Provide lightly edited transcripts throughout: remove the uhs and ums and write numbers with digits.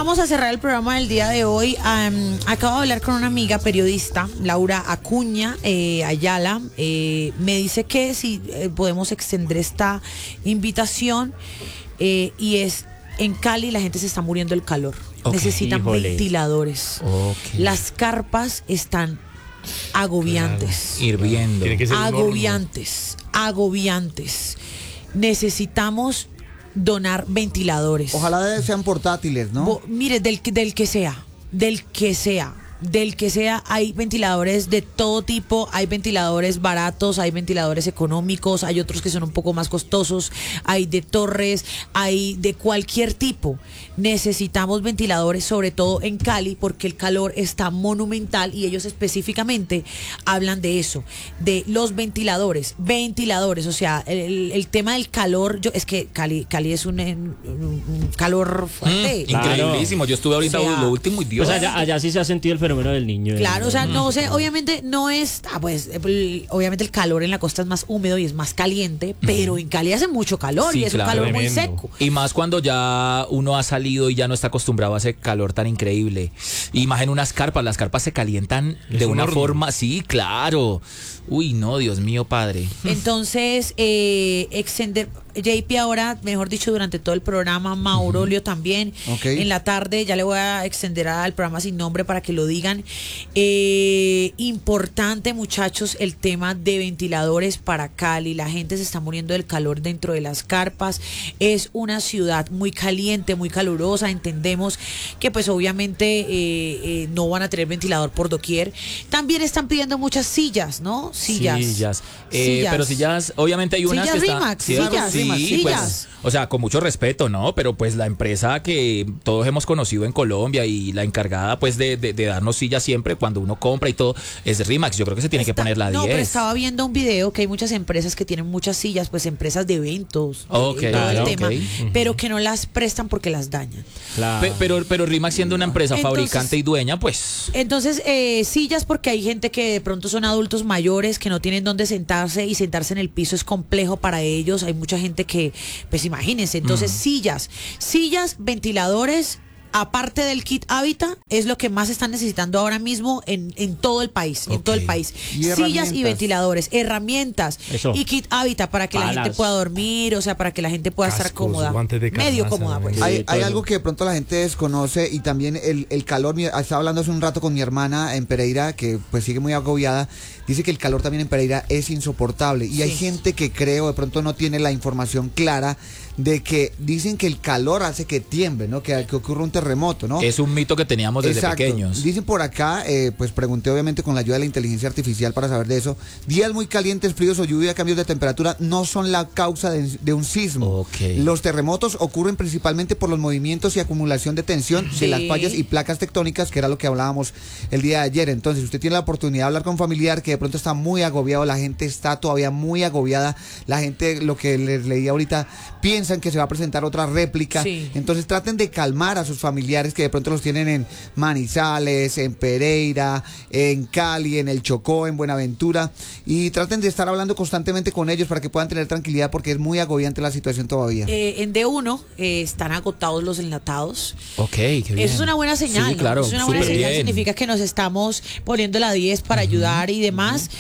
vamos a cerrar el programa del día de hoy. Acabo de hablar con una amiga periodista, Laura Acuña Ayala. Me dice que si podemos extender esta invitación y es en Cali la gente se está muriendo del calor. Necesitan ventiladores. Las carpas están agobiantes. Claro. Hirviendo. Agobiantes. Necesitamos donar ventiladores. Ojalá sean portátiles, ¿no? Mire, del que sea, hay ventiladores de todo tipo, hay ventiladores baratos, hay ventiladores económicos, hay otros que son un poco más costosos, hay de torres, hay de cualquier tipo. Necesitamos ventiladores, sobre todo en Cali, porque el calor está monumental y ellos específicamente hablan de eso, de los ventiladores, o sea, el tema del calor, es que Cali es un calor fuerte. Increíblísimo, yo estuve ahorita lo último y Dios. Pues allá sí se ha sentido el fenómeno del niño. Claro, o sea, no sé, obviamente no es, obviamente el calor en la costa es más húmedo y es más caliente, pero en Cali hace mucho calor y es un calor muy seco. Y más cuando ya uno ha salido y ya no está acostumbrado a ese calor tan increíble. Imagina las carpas se calientan de una forma, sí, claro. Uy, no, Dios mío, padre. Entonces, extender, JP ahora, mejor dicho, durante todo el programa, Maurolio también. En la tarde ya le voy a extender al programa sin nombre para que lo digan. Importante, muchachos, el tema de ventiladores para Cali. La gente se está muriendo del calor dentro de las carpas. Es una ciudad muy caliente, muy calurosa. Entendemos que pues obviamente no van a tener ventilador por doquier. También están pidiendo muchas sillas, ¿no? Sillas. Pero sillas, obviamente hay unas sillas que Rimax, están... sillas. Pues, o sea, con mucho respeto, ¿no? Pero pues la empresa que todos hemos conocido en Colombia y la encargada pues de darnos sillas siempre cuando uno compra y todo es Rimax. Yo creo que se tiene que poner la 10. No, pero estaba viendo un video que hay muchas empresas que tienen muchas sillas, pues empresas de eventos, todo el tema, pero que no las prestan porque las dañan. Claro. Pero Rimax siendo una empresa fabricante y dueña, pues... Entonces, sillas porque hay gente que de pronto son adultos mayores que no tienen dónde sentarse y sentarse en el piso es complejo para ellos. Hay mucha gente que, pues imagínense, entonces sillas, ventiladores. Aparte del kit Hábitat, es lo que más están necesitando ahora mismo en todo el país, sillas y ventiladores, herramientas y kit Hábitat para que la gente pueda dormir, o sea, para que la gente pueda estar cómoda, medio cómoda. Pues. Hay algo que de pronto la gente desconoce y también el calor. Estaba hablando hace un rato con mi hermana en Pereira, que pues sigue muy agobiada. Dice que el calor también en Pereira es insoportable y hay gente que creo de pronto no tiene la información clara de que dicen que el calor hace que tiemble, ¿no? Que ocurra un terremoto, ¿no? Es un mito que teníamos desde pequeños. Dicen por acá, pues pregunté obviamente con la ayuda de la inteligencia artificial para saber de eso. Días muy calientes, fríos o lluvia, cambios de temperatura no son la causa de un sismo. Los terremotos ocurren principalmente por los movimientos y acumulación de tensión de las fallas y placas tectónicas, que era lo que hablábamos el día de ayer. Entonces, usted tiene la oportunidad de hablar con un familiar que de pronto está muy agobiado, la gente está todavía muy agobiada, la gente, lo que les leí ahorita, piensan que se va a presentar otra réplica. Entonces traten de calmar a sus familiares que de pronto los tienen en Manizales, en Pereira, en Cali, en el Chocó, en Buenaventura, y traten de estar hablando constantemente con ellos para que puedan tener tranquilidad porque es muy agobiante la situación todavía. En D1 están agotados los enlatados. Qué bien. Eso es una buena señal. Sí, claro, es una buena señal, significa que nos estamos poniendo la 10 para ayudar y demás.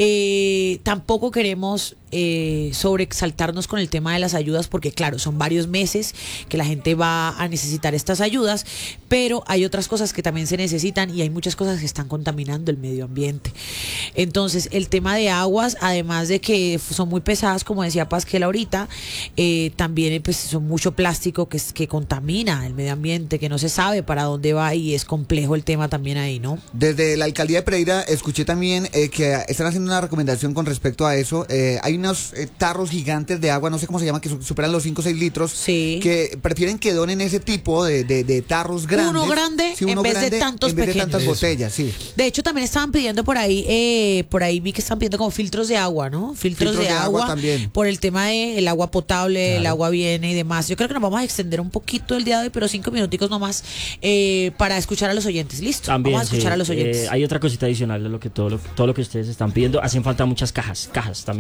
Tampoco queremos sobreexaltarnos con el tema de las ayudas porque claro, son varios meses que la gente va a necesitar estas ayudas, pero hay otras cosas que también se necesitan y hay muchas cosas que están contaminando el medio ambiente. Entonces el tema de aguas, además de que son muy pesadas, como decía Pasquel ahorita, también pues son mucho plástico que contamina el medio ambiente, que no se sabe para dónde va y es complejo el tema también ahí, ¿no? Desde la alcaldía de Pereira escuché también que están haciendo una recomendación con respecto a eso. Hay unos tarros gigantes de agua, no sé cómo se llama, que superan los 5 o 6 litros, que prefieren que donen ese tipo de tarros grandes. Uno grande en vez de tantos pequeños. En vez de tantas botellas, sí. De hecho, también estaban pidiendo por ahí vi que están pidiendo como filtros de agua, ¿no? Filtros de agua también. Por el tema del agua potable, el agua viene y demás. Yo creo que nos vamos a extender un poquito el día de hoy, pero 5 minuticos nomás para escuchar a los oyentes. ¿Listo? También, vamos a escuchar a los oyentes. Hay otra cosita adicional de todo lo que ustedes están pidiendo. Hacen falta muchas cajas también. Cajas para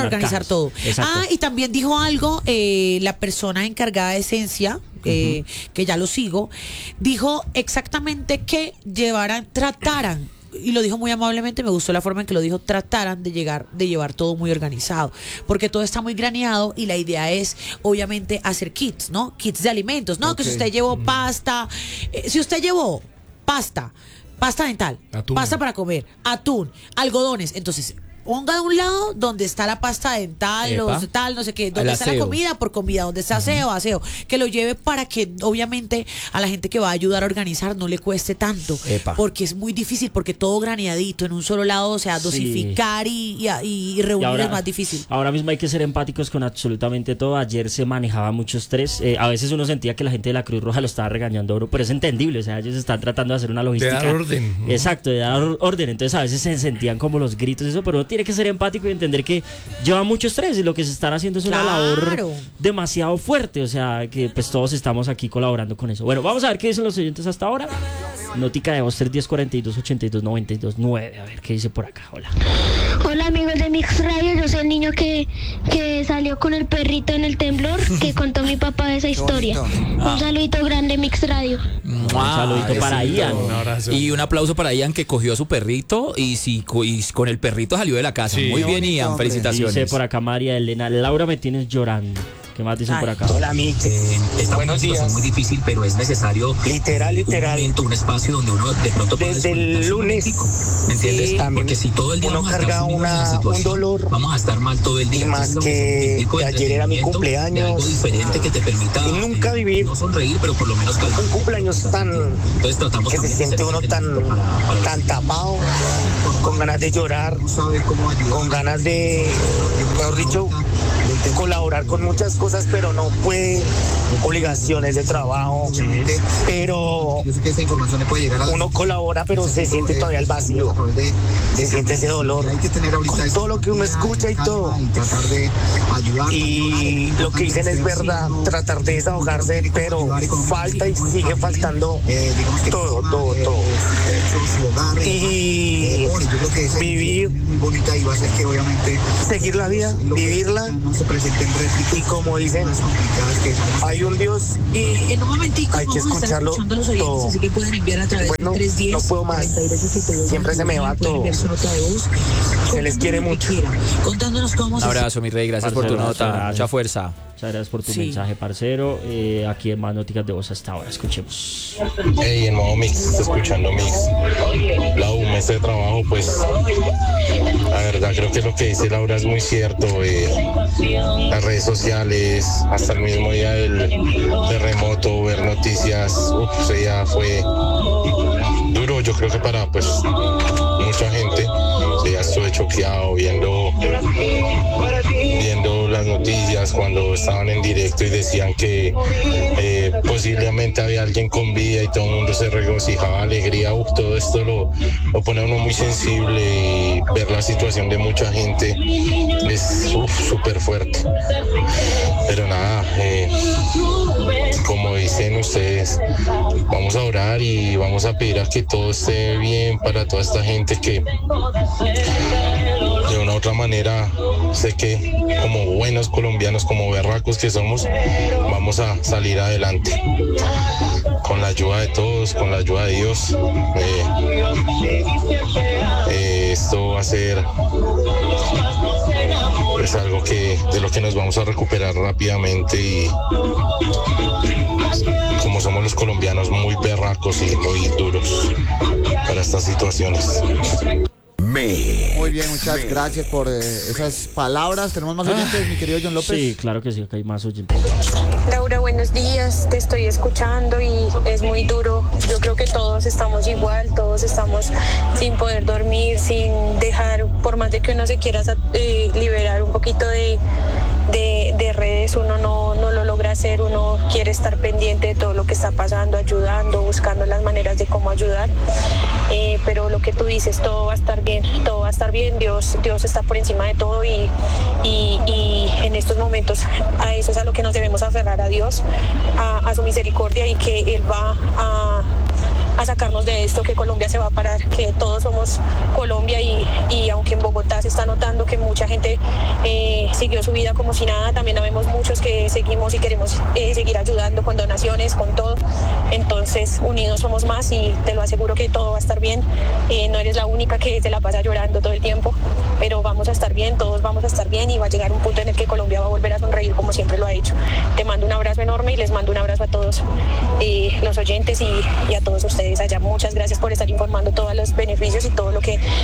para organizar cajas. todo. Exacto. Y también dijo algo la persona encargada de Esencia, que ya lo sigo, dijo exactamente que trataran, y lo dijo muy amablemente, me gustó la forma en que lo dijo, trataran de llevar todo muy organizado, porque todo está muy graneado y la idea es obviamente hacer kits, ¿no? Kits de alimentos, ¿no? Que si usted llevó pasta, si usted llevó pasta dental, Atún. pasta para comer, atún, algodones, entonces ponga de un lado donde está la pasta dental, Epa. tal, no sé qué, donde El está la aseo. comida por comida, donde está aseo, que lo lleve para que obviamente a la gente que va a ayudar a organizar no le cueste tanto, Epa. porque es muy difícil, porque todo graneadito en un solo lado, o sea, Sí. dosificar y reunir es más difícil. Ahora mismo hay que ser empáticos con absolutamente todo. Ayer se manejaba mucho estrés. A veces uno sentía que la gente de la Cruz Roja lo estaba regañando a uno, pero es entendible. O sea, ellos están tratando de hacer una logística. dar orden. Exacto, de dar orden. Entonces a veces se sentían como los gritos y eso, pero uno tiene que ser empático y entender que lleva mucho estrés y lo que se están haciendo es una labor Claro. demasiado fuerte. O sea, que pues todos estamos aquí colaborando con eso. Bueno, vamos a ver qué dicen los oyentes hasta ahora. Notica de voz 310-42-82-92-9. A ver qué dice por acá. Hola. Hola amigos de Mix Radio, yo soy el niño que salió con el perrito en el temblor, que contó mi papá esa historia. Un saludito grande Mix Radio. Un saludito para Ian. Un abrazo. Y un aplauso para Ian, que cogió a su perrito y con el perrito salió de la casa. Sí. Muy bien, Bonito, Ian, hombre. felicitaciones. Dice por acá María Elena, Laura, me tienes llorando. ¿Qué más dicen Ay. por acá? Hola, Mix. Estamos en una situación muy difícil, pero es necesario Literal. un momento, un espacio donde uno de pronto puede Desde el desconectarse un lunes, momentico, ¿me entiendes? sí. Porque si todo el día Uno vamos a estar carga sumidos en la un situación, dolor. vamos a estar mal todo el día. Y más Entonces, que un momentico de ayer era mi entretenimiento, cumpleaños. de algo diferente que te permita Y nunca vivir no sonreír, pero por lo menos calmar. un cumpleaños tan Entonces tratamos que se también de siente ser uno tan para tan tapado, con ganas de llorar, saber cómo ayudar. con ganas de, mejor dicho, colaborar con muchas cosas, pero no puede, obligaciones de trabajo, pero Yo sé que esa información le puede llegar a uno colabora, pero se siente todavía el vacío, se siente ese dolor, hay que tener ahorita con todo lo que uno escucha y todo. y tratar de ayudar. Y lo que dicen es verdad, tratar de desahogarse, pero falta y sigue faltando digamos que todo. su hogar, Y yo creo que esa vivir, muy bonita y va a ser que obviamente seguir la vida, vivirla, no se presenten réplicas y como dicen, complicadas que hay un Dios. En un momentico Hay que vamos a estar escucharlo escuchando a los oyentes, todo. así que pueden enviar a través Bueno, de 310 no puedo más. 42 Siempre se me va pueden todo. enviar su nota de voz, Se les quiere lo que mucho. quieran, contándonos cómo Un se abrazo, mi rey, gracias por tu Parcero, nota. gracias. Mucha fuerza. Muchas gracias por tu Sí. mensaje, parcero. Aquí en más Nóticas de voz hasta ahora. Escuchemos. Hey, en modo mix, escuchando mix. La mes de trabajo, pues, la verdad creo que lo que dice Laura es muy cierto. Las redes sociales, hasta el mismo día del terremoto, ver noticias, ese día fue duro. Yo creo que para, pues, mucha gente, ya estuve choqueado viendo las noticias cuando estaban en directo y decían que posiblemente había alguien con vida y todo el mundo se regocijaba, alegría. Todo esto lo pone a uno muy sensible, y ver la situación de mucha gente es súper fuerte. Pero nada, como dicen ustedes, vamos a orar y vamos a pedir a que todo esté bien para toda esta gente que de una u otra manera, sé que como buenos colombianos, como berracos que somos, vamos a salir adelante con la ayuda de todos, con la ayuda de Dios. Esto va a ser pues algo de lo que nos vamos a recuperar rápidamente, y como somos los colombianos, muy berracos y muy duros para estas situaciones. Muy bien, muchas gracias por esas palabras. Tenemos más oyentes, mi querido John López. Sí, claro que sí, acá hay más oyentes. Laura, buenos días, te estoy escuchando y es muy duro. Yo creo que todos estamos igual, todos estamos sin poder dormir, sin dejar, por más de que uno se quiera liberar un poquito de redes, uno no lo logra hacer, uno quiere estar pendiente de todo lo que está pasando, ayudando, buscando las maneras de cómo ayudar, pero lo que tú dices, todo va a estar bien, Dios está por encima de todo y en estos momentos a eso es a lo que nos debemos aferrar, a Dios, a su misericordia, y que Él va a sacarnos de esto, que Colombia se va a parar, que todos somos Colombia y aunque en Bogotá se está notando que mucha gente siguió su vida como si nada, también habemos muchos que seguimos y queremos seguir ayudando con donaciones, con todo. Entonces, unidos somos más y te lo aseguro que todo va a estar bien. No eres la única que se la pasa llorando todo el tiempo, pero vamos a estar bien, todos vamos a estar bien y va a llegar un punto en el que Colombia va a volver a sonreír como siempre lo ha hecho. Te mando un abrazo enorme y les mando un abrazo a todos los oyentes y a todos ustedes allá. Muchas gracias por estar informando todos los beneficios y todo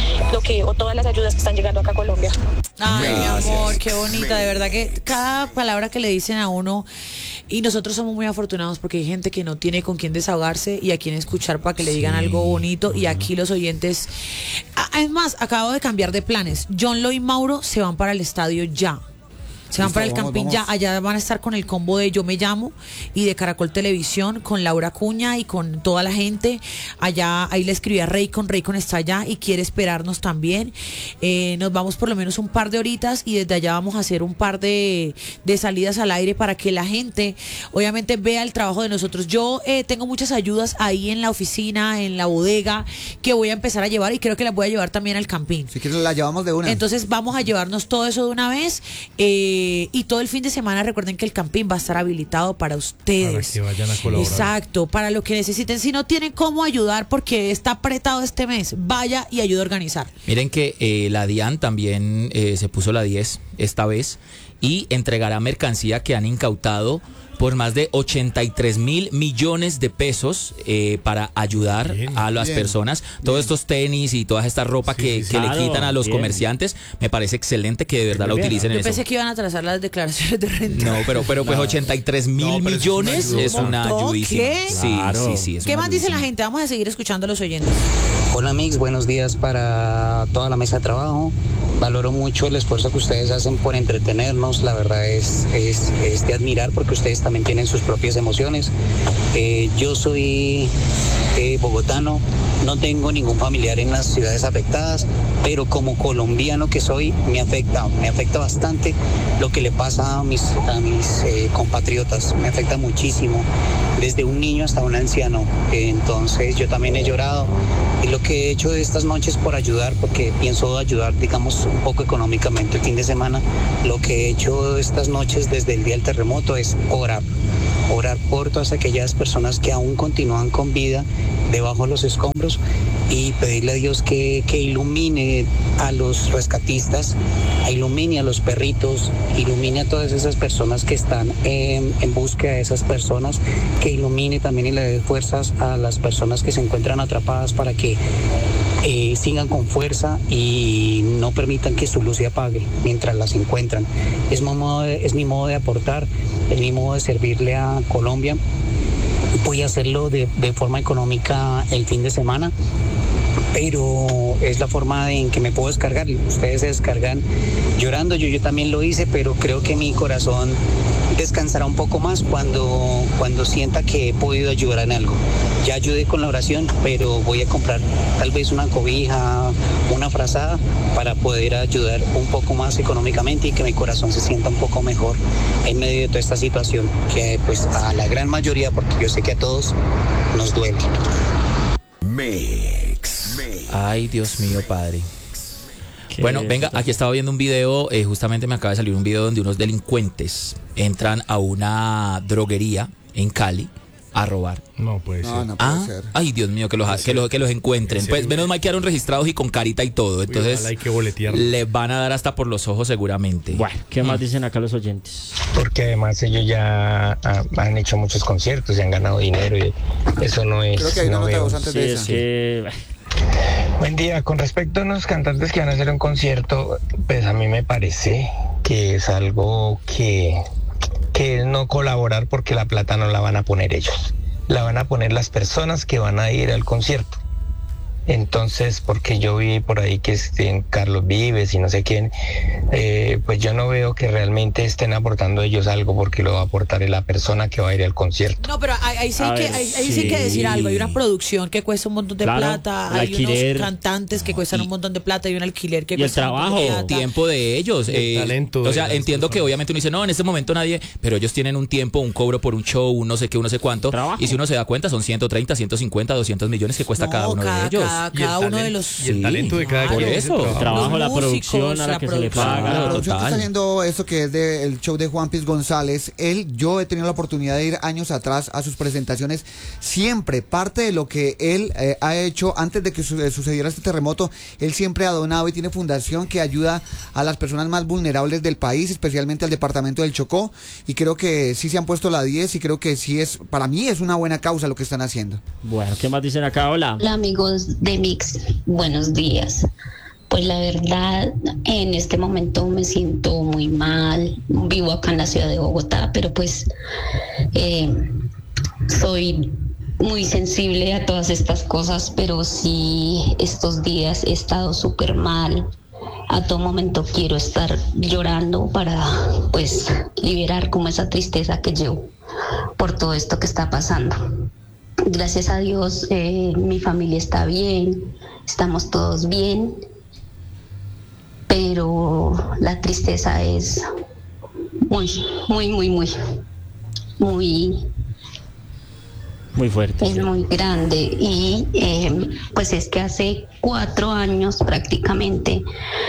o todas las ayudas que están llegando acá a Colombia. Ay, mi amor, qué bonita, de verdad que cada palabra que le dicen a uno, y nosotros somos muy afortunados porque hay gente que no tiene con quién desahogarse y a quién escuchar para que le digan algo bonito, y aquí los oyentes, es más, acabo de cambiar de planes. John Lo y Mauro se van para el estadio ya. Se van para el Campín ya, allá van a estar con el combo de Yo Me Llamo y de Caracol Televisión, con Laura Cuña y con toda la gente. Allá, ahí le escribí a Raycon está allá y quiere esperarnos también. Nos vamos por lo menos un par de horitas y desde allá vamos a hacer un par de salidas al aire para que la gente obviamente vea el trabajo de nosotros. Yo tengo muchas ayudas ahí en la oficina, en la bodega, que voy a empezar a llevar y creo que las voy a llevar también al Campín. Si quieres la llevamos de una. Entonces vamos a llevarnos todo eso de una vez. Y todo el fin de semana recuerden que el Campín va a estar habilitado para ustedes. Para que vayan a colaborar. Exacto, para lo que necesiten. Si no tienen cómo ayudar porque está apretado este mes, vaya y ayude a organizar. Miren que la DIAN también se puso la 10 esta vez y entregará mercancía que han incautado por más de 83.000 millones de pesos para ayudar a las personas. Todos estos tenis y toda esta ropa que le quitan a los comerciantes, me parece excelente que de verdad la utilicen en eso. Yo pensé que iban a atrasar las declaraciones de renta. No, pero pues 83.000 millones es una ayudísima. ¿Qué? Sí. ¿Qué más dice la gente? Vamos a seguir escuchando a los oyentes. Hola Mix, buenos días para toda la mesa de trabajo. Valoro mucho el esfuerzo que ustedes hacen por entretenernos. La verdad es de admirar porque ustedes también tienen sus propias emociones. Yo soy bogotano, no tengo ningún familiar en las ciudades afectadas, pero como colombiano que soy, me afecta bastante lo que le pasa a mis compatriotas. Me afecta muchísimo, desde un niño hasta un anciano. Entonces yo también he llorado y lo que he hecho de estas noches por ayudar, porque pienso ayudar, digamos, un poco económicamente el fin de semana, lo que he hecho estas noches desde el día del terremoto es orar por todas aquellas personas que aún continúan con vida debajo de los escombros y pedirle a Dios que ilumine a los rescatistas, ilumine a los perritos, ilumine a todas esas personas que están en búsqueda de esas personas, que ilumine también y le dé fuerzas a las personas que se encuentran atrapadas para que sigan con fuerza y no permitan que su luz se apague mientras las encuentran. Es mi modo de aportar, es mi modo de servirle a Colombia. Voy a hacerlo de forma económica el fin de semana, pero es la forma en que me puedo descargar. Ustedes se descargan llorando, yo también lo hice, pero creo que mi corazón descansará un poco más cuando sienta que he podido ayudar en algo. Ya ayudé con la oración, pero voy a comprar tal vez una cobija, una frazada para poder ayudar un poco más económicamente y que mi corazón se sienta un poco mejor en medio de toda esta situación que pues a la gran mayoría, porque yo sé que a todos nos duele. Ay, Dios mío, padre. Bueno, venga, aquí estaba viendo un video, justamente me acaba de salir un video donde unos delincuentes entran a una droguería en Cali a robar. No puede ser. No puede ser. Ay, Dios mío, que los encuentren. Pues menos mal quedaron registrados y con carita y todo. Entonces hay que boletear. Les van a dar hasta por los ojos seguramente. Bueno, ¿qué más dicen acá los oyentes? Porque además ellos ya han hecho muchos conciertos y han ganado dinero y eso no es. Creo que hay una nota de voz antes de esa. Buen día, con respecto a los cantantes que van a hacer un concierto, pues a mí me parece que es algo que es no colaborar porque la plata no la van a poner ellos, la van a poner las personas que van a ir al concierto. Entonces, porque yo vi por ahí que estén Carlos Vives y no sé quién, pues yo no veo que realmente estén aportando ellos algo, porque lo va a aportar la persona que va a ir al concierto. No, pero ahí sí hay que decir algo. Hay una producción que cuesta un montón de plata, hay unos cantantes que cuestan un montón de plata, hay un alquiler que cuesta el trabajo, el tiempo de ellos, talento. O sea, entiendo que obviamente uno dice, no, en este momento nadie, pero ellos tienen un tiempo, un cobro por un show, un no sé qué, un no sé cuánto, trabajo. Y si uno se da cuenta son 130, 150, 200 millones que cuesta cada uno de ellos. Cada uno de los... Y el talento de cada por eso. El trabajo, la producción a la que se le paga. La producción que está haciendo esto que es del show de Juan Piz González, yo he tenido la oportunidad de ir años atrás a sus presentaciones. Siempre parte de lo que él ha hecho antes de que sucediera este terremoto, él siempre ha donado y tiene fundación que ayuda a las personas más vulnerables del país, especialmente al departamento del Chocó, y creo que sí se han puesto la 10 y creo que sí para mí es una buena causa lo que están haciendo. Bueno, ¿qué más dicen acá? Hola. Hola amigos de Mix, buenos días. Pues la verdad, en este momento me siento muy mal. Vivo acá en la ciudad de Bogotá, pero pues soy muy sensible a todas estas cosas, pero sí estos días he estado súper mal. A todo momento quiero estar llorando para pues liberar como esa tristeza que llevo por todo esto que está pasando. Gracias a Dios mi familia está bien, estamos todos bien, pero la tristeza es muy fuerte. Es muy grande y pues es que hace 4 años prácticamente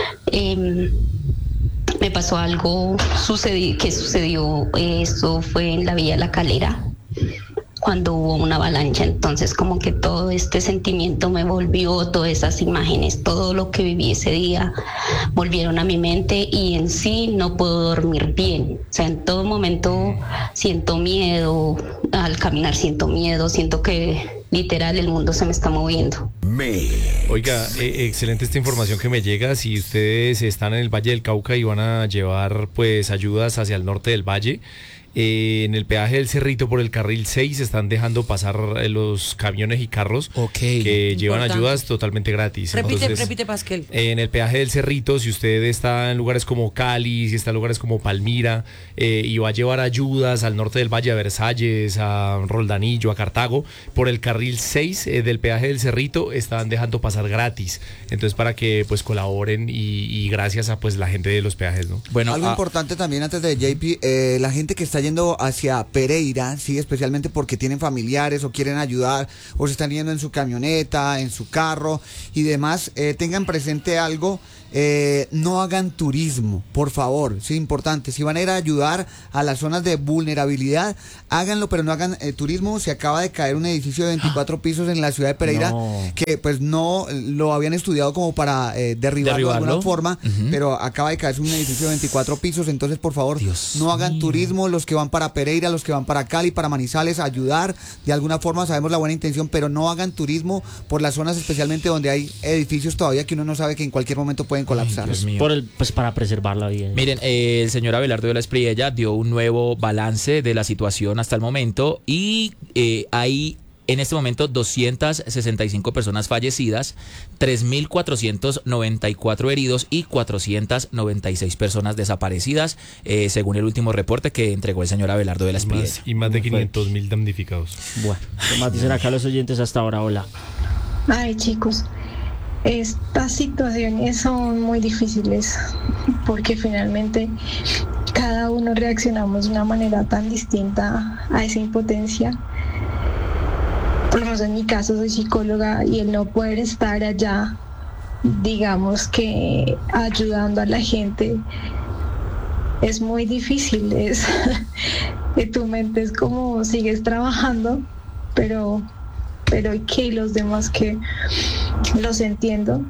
me pasó algo que sucedió, eso fue en la Villa La Calera, cuando hubo una avalancha. Entonces como que todo este sentimiento me volvió, todas esas imágenes, todo lo que viví ese día volvieron a mi mente y en sí no puedo dormir bien. O sea, en todo momento siento miedo, al caminar siento miedo, siento que literal el mundo se me está moviendo. Oiga, excelente esta información que me llega. Si ustedes están en el Valle del Cauca y van a llevar pues ayudas hacia el norte del valle, en el peaje del Cerrito por el carril 6 están dejando pasar los camiones y carros que llevan ayudas totalmente gratis. Repite Pasquel. En el peaje del Cerrito, si usted está en lugares como Cali, si está en lugares como Palmira y va a llevar ayudas al norte del Valle, a Versalles, a Roldanillo, a Cartago, por el carril 6 del peaje del Cerrito están dejando pasar gratis. Entonces para que pues colaboren y gracias a pues la gente de los peajes, ¿no? Bueno, algo importante también antes de JP, la gente que está yendo hacia Pereira, sí, especialmente porque tienen familiares o quieren ayudar o se están yendo en su camioneta, en su carro y demás, tengan presente algo. No hagan turismo, por favor, sí, importante. Si van a ir a ayudar a las zonas de vulnerabilidad, háganlo, pero no hagan turismo. Se acaba de caer un edificio de 24 pisos en la ciudad de Pereira, que pues no lo habían estudiado como para derribarlo de alguna forma, pero acaba de caer un edificio de 24 pisos. Entonces, por favor, no hagan turismo. Los que van para Pereira, los que van para Cali, para Manizales, ayudar de alguna forma, sabemos la buena intención, pero no hagan turismo por las zonas especialmente donde hay edificios todavía que uno no sabe que en cualquier momento pueden colapsar. Pues para preservar la vida. Miren, el señor Abelardo de la Espriella dio un nuevo balance de la situación hasta el momento y hay en este momento 265 personas fallecidas, 3.494 heridos y 496 personas desaparecidas, según el último reporte que entregó el señor Abelardo de la Espriella. Y más de 500.000 damnificados. Bueno, ¿qué más dicen acá los oyentes hasta ahora? Hola. Ay, chicos, estas situaciones son muy difíciles porque finalmente cada uno reaccionamos de una manera tan distinta a esa impotencia. Por lo menos en mi caso soy psicóloga y el no poder estar allá, digamos que ayudando a la gente, es muy difícil. Tu mente es como sigues trabajando, pero que los demás que los entiendo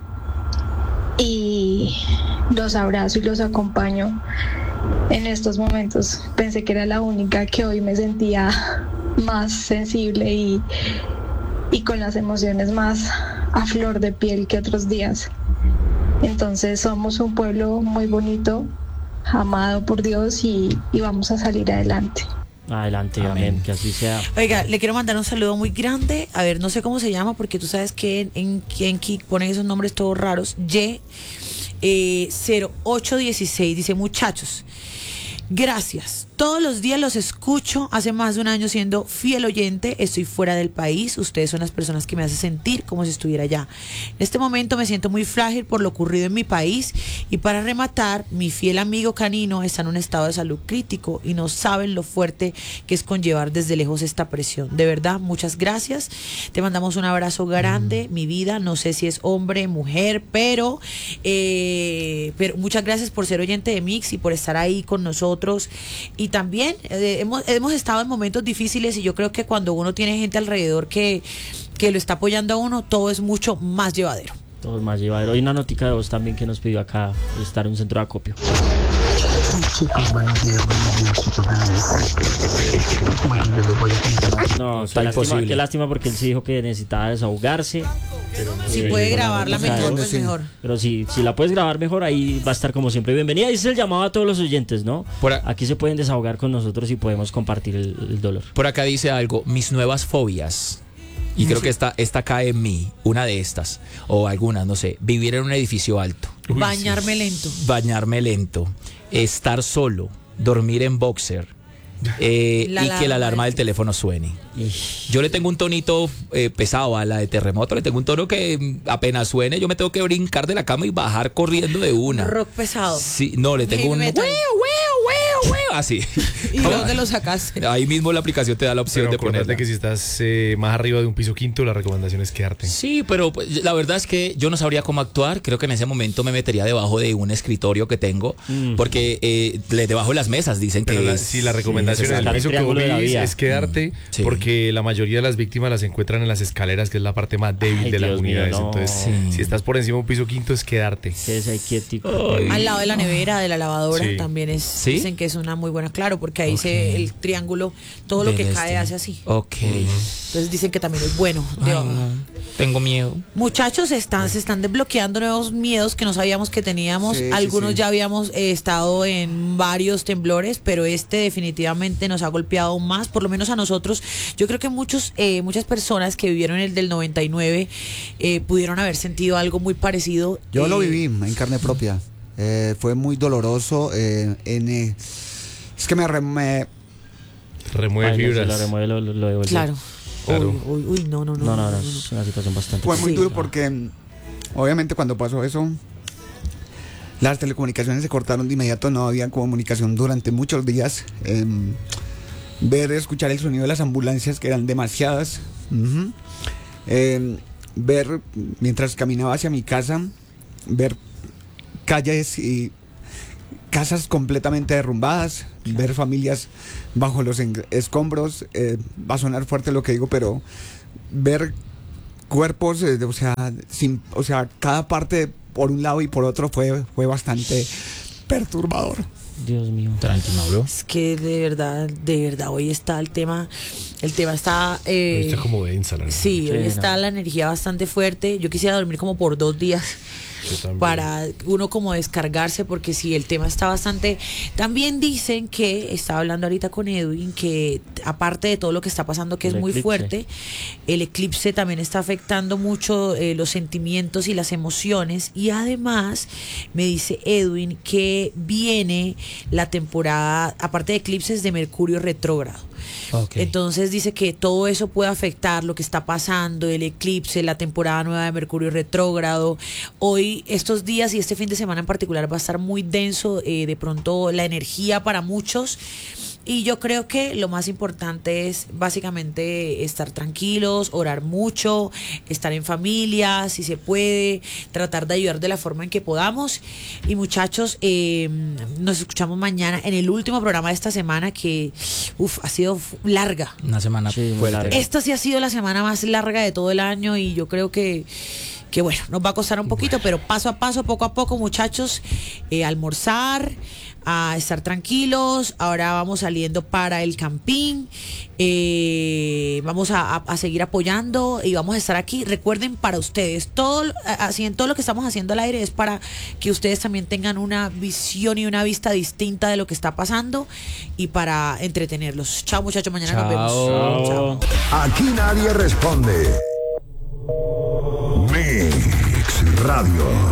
y los abrazo y los acompaño en estos momentos. Pensé que era la única que hoy me sentía más sensible y con las emociones más a flor de piel que otros días. Entonces somos un pueblo muy bonito, amado por Dios y vamos a salir adelante. Adelante, amén, que así sea. Oiga, le quiero mandar un saludo muy grande. A ver, no sé cómo se llama, porque tú sabes que en Kik ponen esos nombres todos raros. 0816 dice: muchachos, gracias. Todos los días los escucho, hace más de un año siendo fiel oyente, estoy fuera del país, ustedes son las personas que me hacen sentir como si estuviera allá. En este momento me siento muy frágil por lo ocurrido en mi país y para rematar, mi fiel amigo canino está en un estado de salud crítico y no saben lo fuerte que es conllevar desde lejos esta presión. De verdad, muchas gracias, te mandamos un abrazo grande, mi vida, no sé si es hombre, mujer, pero muchas gracias por ser oyente de Mix y por estar ahí con nosotros. Y también hemos estado en momentos difíciles y yo creo que cuando uno tiene gente alrededor que lo está apoyando a uno, todo es mucho más llevadero. Todo es más llevadero. Hay una notica de voz también que nos pidió acá estar en un centro de acopio. Chicos, buenos días, chicos. Bueno, yo les voy a contar. No, qué lástima porque él sí dijo que necesitaba desahogarse. Pero si puede grabarla mejor, pues mejor. Pero si la puedes grabar mejor, ahí va a estar como siempre. Bienvenida, ese es el llamado a todos los oyentes, ¿no? Aquí se pueden desahogar con nosotros y podemos compartir el dolor. Por acá dice algo, mis nuevas fobias. Y creo que esta cae en mí, una de estas, o algunas, no sé. Vivir en un edificio alto. Bañarme lento. Bañarme lento. Estar solo. Dormir en boxer. Y que la alarma del teléfono suene. Yo le tengo un tonito pesado a la de terremoto. Le tengo un tono que apenas suene, yo me tengo que brincar de la cama y bajar corriendo de una. Rock pesado. Sí, no, le tengo un así. ¿Y de dónde lo sacaste? Ahí mismo la aplicación te da la opción de ponerla. Que si estás más arriba de un piso quinto, la recomendación es quedarte. Sí, pero pues, la verdad es que yo no sabría cómo actuar. Creo que en ese momento me metería debajo de un escritorio que tengo, porque debajo de las mesas dicen pero que sí, la recomendación en el piso que vos vivís es quedarte, porque la mayoría de las víctimas las encuentran en las escaleras, que es la parte más débil de las unidades. Entonces, si estás por encima de un piso quinto, es quedarte. Ahí quietico. Al lado de la nevera, de la lavadora, también es. Dicen que es una muy buena, claro, porque ahí el triángulo, todo lo que cae hace así. Entonces dicen que también es bueno. Tengo miedo. Muchachos, se están desbloqueando nuevos miedos que no sabíamos que teníamos. Algunos ya habíamos estado en varios temblores, pero este definitivamente nos ha golpeado aún más, por lo menos a nosotros. Yo creo que muchas personas que vivieron el del 99 pudieron haber sentido algo muy parecido. Yo lo viví en carne propia. Fue muy doloroso. Es que me remueve fibras. Lo remueve, lo devuelve. Claro. Uy, no. Es una situación bastante. Fue muy duro porque, obviamente, cuando pasó eso, las telecomunicaciones se cortaron de inmediato, no había comunicación durante muchos días. Escuchar el sonido de las ambulancias, que eran demasiadas. Ver, mientras caminaba hacia mi casa, ver calles y casas completamente derrumbadas, ver familias bajo los escombros. Va a sonar fuerte lo que digo, pero ver cuerpos, cada parte por un lado y por otro fue bastante perturbador. Dios mío. Tranquilo, bro. Es que de verdad, hoy está el tema está... está como densa la energía. Sí, hoy está la energía bastante fuerte. Yo quisiera dormir como por 2 días. Para uno como descargarse, porque sí, el tema está bastante. También dicen que, estaba hablando ahorita con Edwin, que aparte de todo lo que está pasando, que es muy fuerte, el eclipse también está afectando mucho los sentimientos y las emociones. Y además me dice Edwin que viene la temporada, aparte de eclipses, de Mercurio retrógrado. Entonces dice que todo eso puede afectar lo que está pasando, el eclipse, la temporada nueva de Mercurio retrógrado. Hoy, estos días y este fin de semana en particular va a estar muy denso, de pronto la energía para muchos. Y yo creo que lo más importante es básicamente estar tranquilos, orar mucho, estar en familia, si se puede, tratar de ayudar de la forma en que podamos. Y muchachos, nos escuchamos mañana en el último programa de esta semana, que ha sido larga. Una semana fuerte. Esta sí ha sido la semana más larga de todo el año y yo creo que bueno, nos va a costar un poquito, pero paso a paso, poco a poco, muchachos, almorzar, a estar tranquilos. Ahora vamos saliendo para el campín. Vamos a seguir apoyando y vamos a estar aquí. Recuerden, para ustedes, todo lo que estamos haciendo al aire es para que ustedes también tengan una visión y una vista distinta de lo que está pasando y para entretenerlos. Chao, muchachos, mañana nos vemos. Chao. Aquí nadie responde. Mix Radio.